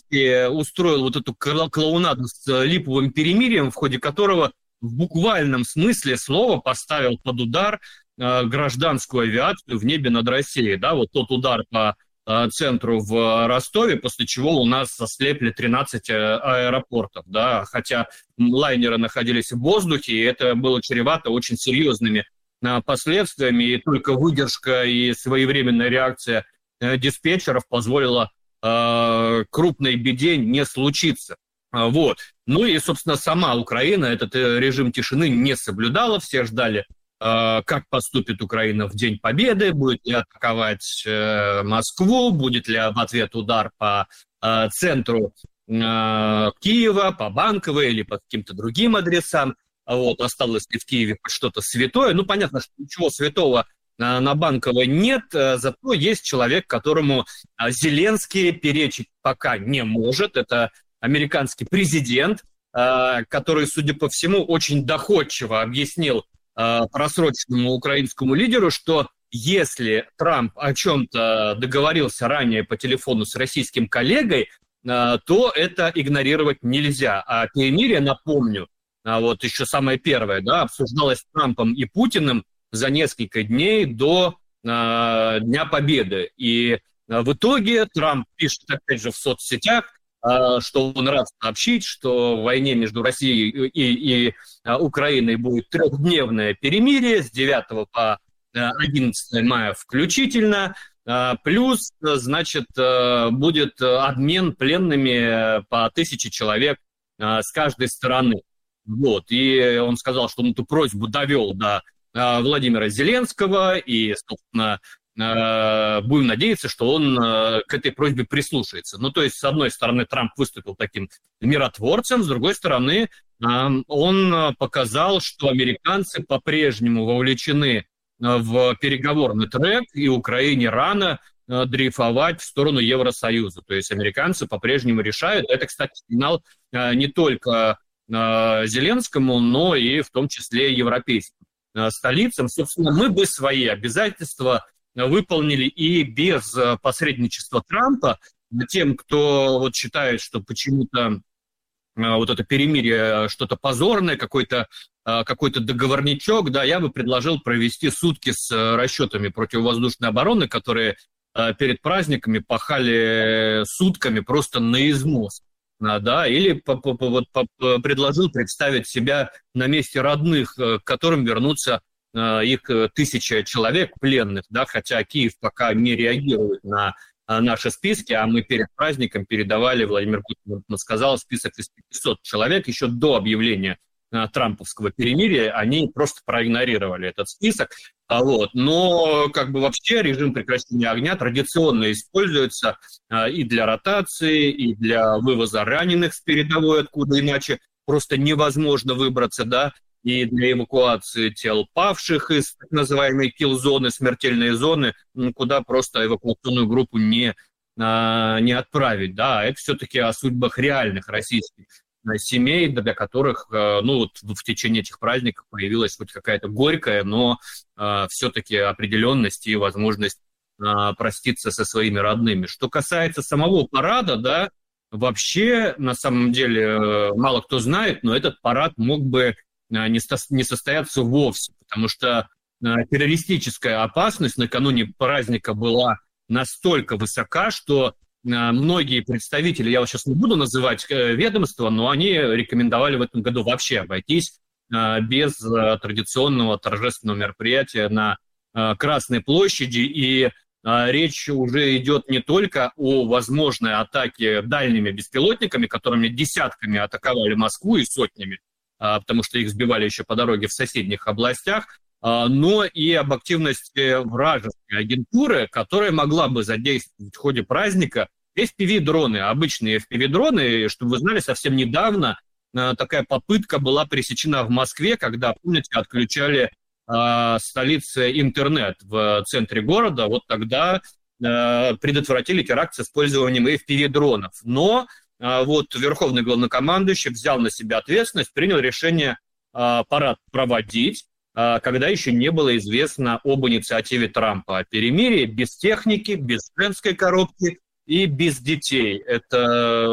Зеленский устроил вот эту клоунаду с липовым перемирием, в ходе которого в буквальном смысле слова поставил под удар гражданскую авиацию в небе над Россией. Да, вот тот удар по центру в Ростове, после чего у нас ослепли 13 аэропортов, да, хотя лайнеры находились в воздухе, и это было чревато очень серьезными последствиями, и только выдержка и своевременная реакция диспетчеров позволила крупной беде не случиться. Вот. Ну и, собственно, сама Украина этот режим тишины не соблюдала, все ждали, как поступит Украина в День Победы, будет ли атаковать Москву, будет ли в ответ удар по центру Киева, по Банковой или по каким-то другим адресам. Вот, осталось ли в Киеве что-то святое. Ну, понятно, что ничего святого на Банковой нет, зато есть человек, которому Зеленский перечить пока не может. Это американский президент, который, судя по всему, очень доходчиво объяснил просроченному украинскому лидеру, что если Трамп о чем-то договорился ранее по телефону с российским коллегой, то это игнорировать нельзя. А перемирие, напомню, вот еще самое первое, да, обсуждалось Трампом и Путиным за несколько дней до Дня Победы. И в итоге Трамп пишет, опять же, в соцсетях, что он рад сообщить, что в войне между Россией и Украиной будет трехдневное перемирие с 9 по 11 мая включительно, плюс, значит, будет обмен пленными по 1000 человек с каждой стороны. Вот. И он сказал, что он эту просьбу довел до Владимира Зеленского, и, собственно, будем надеяться, что он к этой просьбе прислушается. Ну, то есть, с одной стороны, Трамп выступил таким миротворцем, с другой стороны, он показал, что американцы по-прежнему вовлечены в переговорный трек, и Украине рано дрейфовать в сторону Евросоюза. То есть, американцы по-прежнему решают. Это, кстати, сигнал не только Зеленскому, но и в том числе европейским столицам. Собственно, мы бы свои обязательства выполнили и без посредничества Трампа. Тем, кто вот считает, что почему-то вот это перемирие что-то позорное, какой-то договорничок, да, я бы предложил провести сутки с расчетами противовоздушной обороны, которые перед праздниками пахали сутками просто на износ. Да, или предложил представить себя на месте родных, к которым вернутся их 1000 человек пленных, да, хотя Киев пока не реагирует на наши списки, а мы перед праздником передавали, Владимир Путин сказал, список из 500 человек еще до объявления трамповского перемирия, они просто проигнорировали этот список. Вот. Но как бы вообще режим прекращения огня традиционно используется и для ротации, и для вывоза раненых с передовой, откуда иначе просто невозможно выбраться, да, и для эвакуации тел павших из так называемой килл-зоны, смертельной зоны, куда просто эвакуационную группу не отправить. Да. Это все-таки о судьбах реальных российских семей, для которых, ну, вот в течение этих праздников появилась хоть какая-то горькая, но все-таки определенность и возможность проститься со своими родными. Что касается самого парада, да, вообще, на самом деле, мало кто знает, но этот парад мог бы не состояться вовсе, потому что террористическая опасность накануне праздника была настолько высока, что многие представители, я вот сейчас не буду называть ведомства, но они рекомендовали в этом году вообще обойтись без традиционного торжественного мероприятия на Красной площади. И речь уже идет не только о возможной атаке дальними беспилотниками, которыми десятками атаковали Москву и сотнями, потому что их сбивали еще по дороге в соседних областях, но и об активности вражеской агентуры, которая могла бы задействовать в ходе праздника FPV-дроны, обычные FPV-дроны. Чтобы вы знали, совсем недавно такая попытка была пресечена в Москве, когда, помните, отключали столице интернет в центре города. Вот тогда предотвратили теракт с использованием FPV-дронов. Но вот верховный главнокомандующий взял на себя ответственность, принял решение парад проводить, когда еще не было известно об инициативе Трампа о перемирии, без техники, без женской коробки и без детей. Это